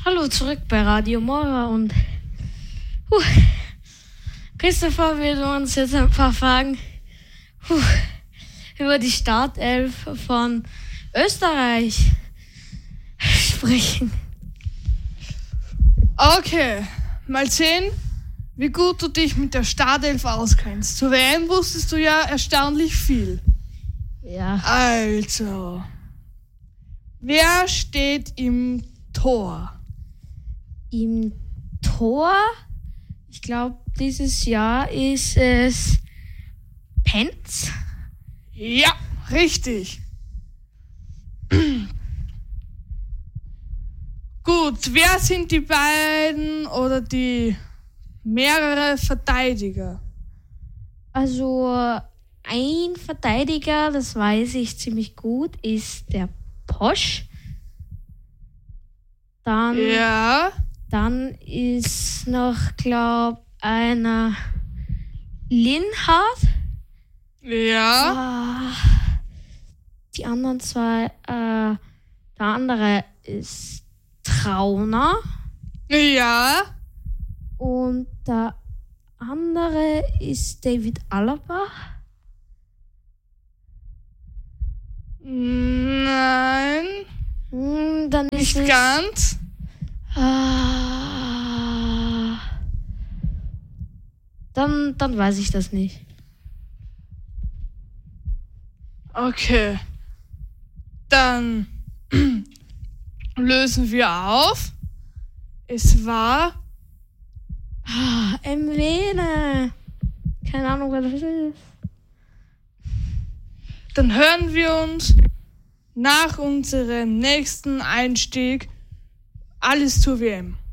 Hallo zurück bei Radio Mora und Christopher will uns jetzt ein paar Fragen über die Startelf von Österreich sprechen. Okay, mal sehen, wie gut du dich mit der Startelf auskennst. Zur WM wusstest du ja erstaunlich viel. Ja. Also, wer steht im Tor? Im Tor, ich glaube, dieses Jahr ist es Penz. Ja, richtig. Gut, wer sind die beiden oder die mehrere Verteidiger? Also ein Verteidiger, das weiß ich ziemlich gut, ist der Posch. Dann ist noch, glaube ich, einer Linhard. Ja. Die anderen zwei, der andere ist Trauner. Ja. Und der andere ist David Alaba. Nein. Dann ist Nicht ganz. Dann weiß ich das nicht. Okay. Dann lösen wir auf. Es war Mwene. Keine Ahnung, wer das ist. Dann hören wir uns nach unserem nächsten Einstieg alles zur WM.